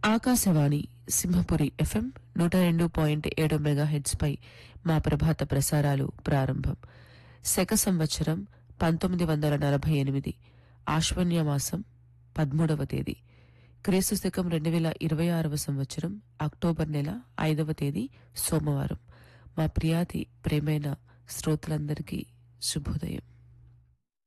Akashvani Simhapuri FM 102.7 megahertz పై మా ప్రభాత ప్రసారాలు ప్రారంభం. శక సంవత్సరం 1948 ఆశ్వన్య మాసం 13వ తేదీ, క్రీస్తు శకం 2026వ సంవత్సరం అక్టోబర్ నెల 5వ తేదీ సోమవారం. మా ప్రియాతి ప్రేమైన శ్రోతలందరికీ శుభోదయం.